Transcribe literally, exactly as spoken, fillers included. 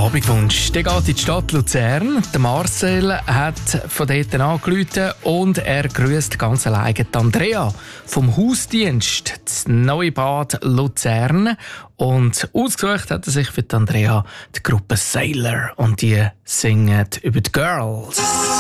Abendwunsch. Der geht in die Stadt Luzern. Der Marcel hat von dort angerufen und er grüßt ganz alleine die Andrea vom Hausdienst, das neue Bad Luzern. Und ausgesucht hat er sich für die Andrea die Gruppe Sailor und die singen über die Girls.